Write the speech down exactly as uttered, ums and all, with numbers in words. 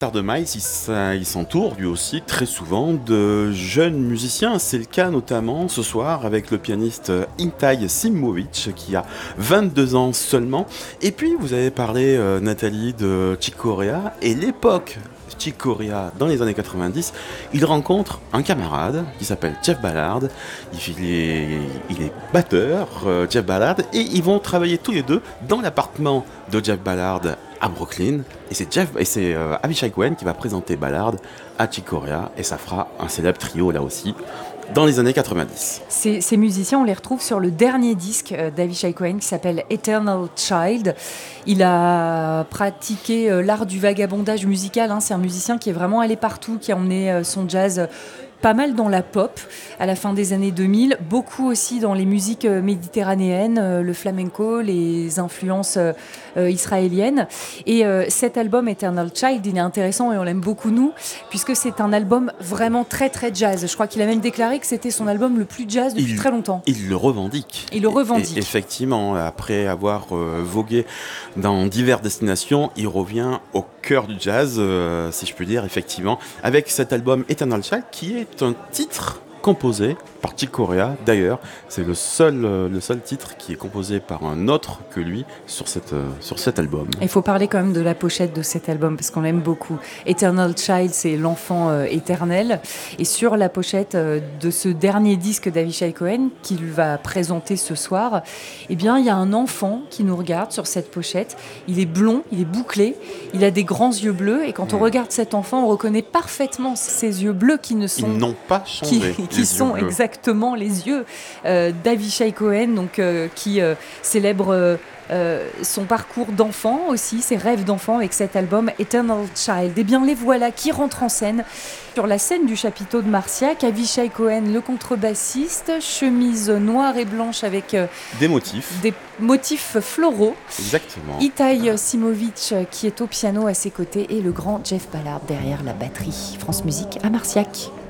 Star de Miles, il s'a- il s'entoure lui aussi très souvent de jeunes musiciens. C'est le cas notamment ce soir avec le pianiste euh, Intaj Simovic qui a vingt-deux ans seulement. Et puis vous avez parlé, euh, Nathalie, de Chick Corea et l'époque Chick Corea dans les années quatre-vingt-dix. Il rencontre un camarade qui s'appelle Jeff Ballard. Il est, il est batteur, euh, Jeff Ballard, et ils vont travailler tous les deux dans l'appartement de Jeff Ballard à Brooklyn. Et c'est Jeff et c'est euh, Avishai Cohen qui va présenter Ballard à Chick Corea et ça fera un célèbre trio là aussi dans les années quatre-vingt-dix. Ces, ces musiciens, on les retrouve sur le dernier disque euh, d'Avishai Cohen qui s'appelle Eternal Child. Il a pratiqué euh, l'art du vagabondage musical. Hein. C'est un musicien qui est vraiment allé partout, qui a emmené euh, son jazz euh, pas mal dans la pop à la fin des années deux mille, beaucoup aussi dans les musiques euh, méditerranéennes, euh, le flamenco, les influences euh, euh, israéliennes. Et euh, cet album Eternal Child, il est intéressant et on l'aime beaucoup nous, puisque c'est un album vraiment très très jazz. Je crois qu'il a même déclaré que c'était son album le plus jazz depuis Il- très longtemps. Il le revendique. Il le revendique. Et- et effectivement, après avoir euh, vogué dans diverses destinations, il revient au cœur du jazz, euh, si je puis dire, effectivement, avec cet album Eternal Child, qui est un titre composé par Chick Corea. D'ailleurs, c'est le seul, euh, le seul titre qui est composé par un autre que lui sur, cette, euh, sur cet album. Il faut parler quand même de la pochette de cet album parce qu'on l'aime beaucoup. Eternal Child, c'est l'enfant euh, éternel. Et sur la pochette euh, de ce dernier disque d'Avishai Cohen qu'il va présenter ce soir, eh bien, il y a un enfant qui nous regarde sur cette pochette. Il est blond, il est bouclé, il a des grands yeux bleus. Et quand on regarde cet enfant, on reconnaît parfaitement ces yeux bleus qui ne sont... Ils n'ont pas qui, changé. qui les sont yeux bleus. exactement les yeux euh, d'Avishai Cohen, donc, euh, qui euh, célèbre euh, euh, son parcours d'enfant aussi, ses rêves d'enfant avec cet album Eternal Child. Et bien les voilà qui rentrent en scène sur la scène du chapiteau de Marciac. Avishai Cohen, le contrebassiste, chemise noire et blanche avec euh, Des motifs. des motifs floraux. Exactement. Intaj Simovic qui est au piano à ses côtés et le grand Jeff Ballard derrière la batterie. France Musique à Marciac.